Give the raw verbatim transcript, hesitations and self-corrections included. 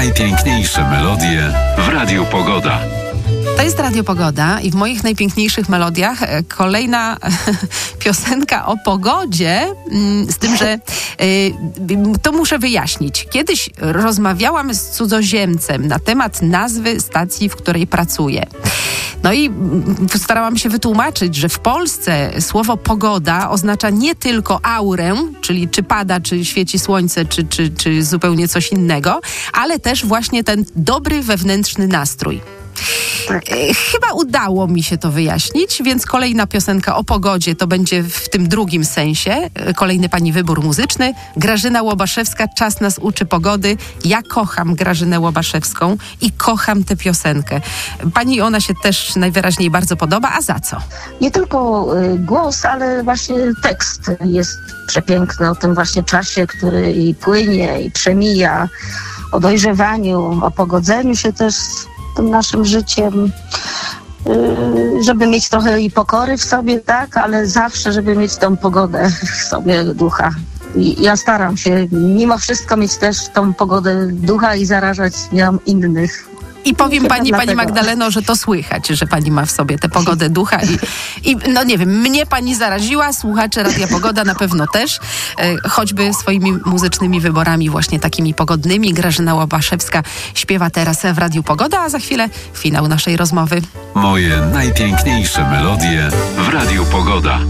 Najpiękniejsze melodie w Radiu Pogoda. To jest Radio Pogoda i w moich najpiękniejszych melodiach kolejna piosenka o pogodzie, z tym, że to muszę wyjaśnić. Kiedyś rozmawiałam z cudzoziemcem na temat nazwy stacji, w której pracuję. No i starałam się wytłumaczyć, że w Polsce słowo pogoda oznacza nie tylko aurę, czyli czy pada, czy świeci słońce, czy, czy, czy zupełnie coś innego, ale też właśnie ten dobry wewnętrzny nastrój. Tak. Chyba udało mi się to wyjaśnić, więc kolejna piosenka o pogodzie to będzie w tym drugim sensie. Kolejny pani wybór muzyczny. Grażyna Łobaszewska, Czas nas uczy pogody. Ja kocham Grażynę Łobaszewską i kocham tę piosenkę. Pani ona się też najwyraźniej bardzo podoba, a za co? Nie tylko y, głos, ale właśnie tekst jest przepiękny o tym właśnie czasie, który i płynie, i przemija, o dojrzewaniu, o pogodzeniu się też tym naszym życiem, żeby mieć trochę i pokory w sobie, tak, ale zawsze, żeby mieć tą pogodę w sobie ducha. I ja staram się mimo wszystko mieć też tą pogodę ducha i zarażać nią innych. I powiem Chyba pani, dlatego. pani Magdaleno, że to słychać, że pani ma w sobie tę pogodę ducha i, i no nie wiem, mnie pani zaraziła, słuchacze Radia Pogoda na pewno też, e, choćby swoimi muzycznymi wyborami właśnie takimi pogodnymi. Grażyna Łobaszewska śpiewa teraz w Radiu Pogoda, a za chwilę finał naszej rozmowy. Moje najpiękniejsze melodie w Radiu Pogoda.